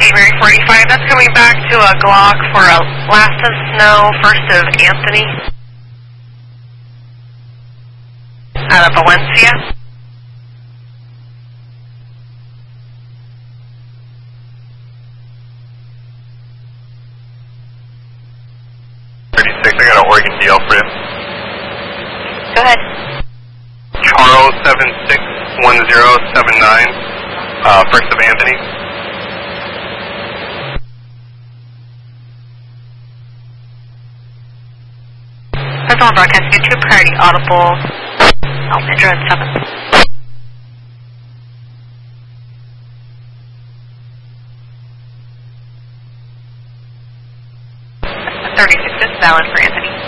Mary 45, that's coming back to a Glock for a last of Snow, first of Anthony. Out of Valencia. 36, I got an Oregon deal for you. Go ahead. Charles 761079, first of Anthony. That's all broadcast. You 2 priority audible. Android 7. 36 is valid for Anthony.